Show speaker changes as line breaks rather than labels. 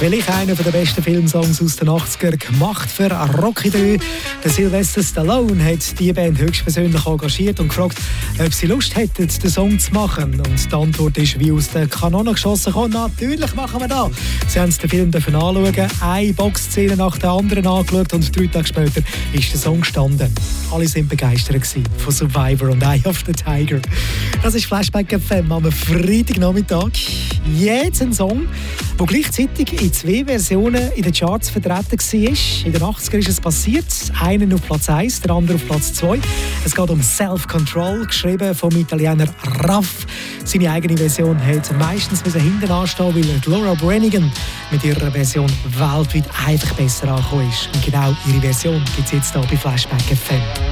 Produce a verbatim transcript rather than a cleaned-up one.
Vielleicht einer der besten Filmsongs aus den achtziger, gemacht für Rocky drei. Der Sylvester Stallone hat die Band höchstpersönlich engagiert und gefragt, ob sie Lust hätten, den Song zu machen. Und die Antwort ist wie aus der Kanone geschossen. Komm, natürlich machen wir das. Sie haben den Film anschauen, eine Boxszene nach der anderen angeschaut und drei Tage später ist der Song gestanden. Alle waren begeistert von Survivor und Eye of the Tiger. Das ist Flashback F M am Freitagnachmittag. Jetzt ein Song, der gleichzeitig in zwei Versionen in den Charts vertreten war. In den achtziger ist es passiert. Einen auf Platz eins, der andere auf Platz zwei. Es geht um Self-Control, geschrieben vom Italiener Raff. Seine eigene Version hat meistens hinten anstehen, weil Laura Branigan mit ihrer Version weltweit einfach besser angekommen ist. Und genau ihre Version gibt es jetzt hier bei Flashback F M.